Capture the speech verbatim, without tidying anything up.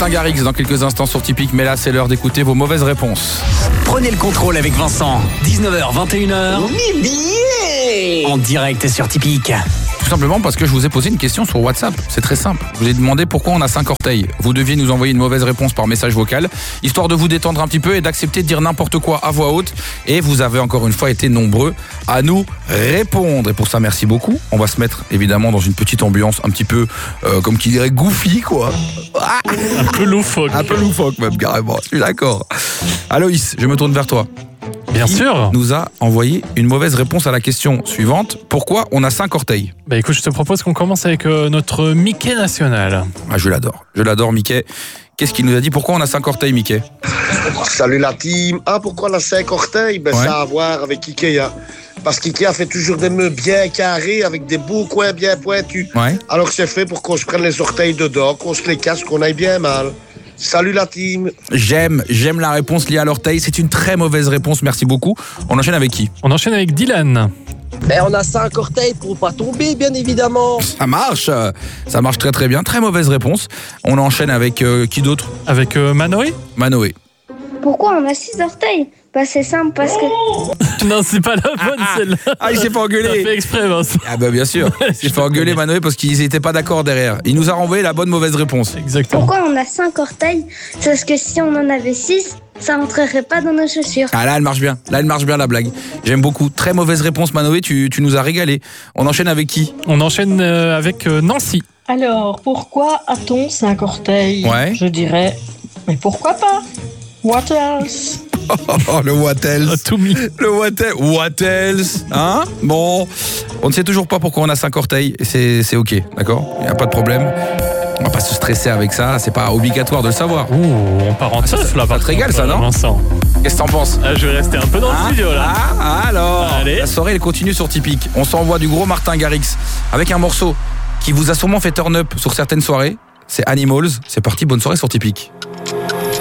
Martin Garrix dans quelques instants sur Tipeee, mais là c'est l'heure d'écouter vos mauvaises réponses. Prenez le contrôle avec Vincent. dix-neuf heures, vingt et une heures. En direct sur Tipeee. Tout simplement parce que je vous ai posé une question sur WhatsApp. C'est très simple. Je vous ai demandé pourquoi on a cinq orteils. Vous deviez nous envoyer une mauvaise réponse par message vocal, histoire de vous détendre un petit peu et d'accepter de dire n'importe quoi à voix haute. Et vous avez encore une fois été nombreux à nous répondre. Et pour ça, merci beaucoup. On va se mettre évidemment dans une petite ambiance un petit peu, euh, comme qui dirait, goofy, quoi. Un peu loufoque. Un peu loufoque même, carrément. Je suis d'accord. Aloïs, je me tourne vers toi. Bien Qui sûr. nous a envoyé une mauvaise réponse à la question suivante. Pourquoi on a cinq orteils? Bah écoute, je te propose qu'on commence avec euh, notre Mickey national. Ah, je l'adore. Je l'adore, Mickey. Qu'est-ce qu'il nous a dit? Pourquoi on a cinq orteils, Mickey? Salut la team. Ah, pourquoi on a cinq orteils? Ben, Ouais. ça a à voir avec Ikea. Parce qu'Ikea fait toujours des meubles bien carrés avec des beaux coins bien pointus. Ouais. Alors c'est fait pour qu'on se prenne les orteils dedans, qu'on se les casse, qu'on aille bien mal. Salut la team. J'aime, j'aime la réponse liée à l'orteil. C'est une très mauvaise réponse, merci beaucoup. On enchaîne avec qui? On enchaîne avec Dylan. Ben, on a cinq orteils pour pas tomber, bien évidemment. Ça marche, euh, ça marche très très bien. Très mauvaise réponse. On enchaîne avec euh, qui d'autre? Avec euh, Manoé. Manoé. Pourquoi on a six orteils? Bah c'est simple parce que Non, c'est pas la bonne celle-là. Ah, il s'est pas T'as engueulé. fait exprès, Vincent. Ah bah bien sûr. Il s'est fait engueuler, Manoé, parce qu'ils n'étaient pas d'accord derrière. Il nous a renvoyé la bonne mauvaise réponse. Exactement. pourquoi on a cinq orteils? C'est parce que si on en avait six, ça rentrerait pas dans nos chaussures. Ah là, elle marche bien. Là, elle marche bien la blague. J'aime beaucoup. Très mauvaise réponse, Manoé. Tu, tu nous as régalé. On enchaîne avec qui? On enchaîne euh, avec euh, Nancy. Alors, pourquoi a-t-on cinq orteils? Ouais. Je dirais, mais pourquoi pas? What else? Oh, le what else? Oh, tout mis. Le what else? What else? Hein? Bon, on ne sait toujours pas pourquoi on a cinq orteils. Et c'est, c'est ok, d'accord? Il n'y a pas de problème. On va pas se stresser avec ça. C'est pas obligatoire de le savoir. Ouh, on part en ça- teuf là. ça par te régale, contre, ça, non? Vincent. Qu'est-ce que t'en penses? Ah, je vais rester un peu dans le Hein? studio là. Ah, alors, Allez. la soirée elle continue sur Tipeee. On s'envoie du gros Martin Garrix avec un morceau qui vous a sûrement fait turn up sur certaines soirées. C'est Animals. C'est parti, bonne soirée sur Tipeee.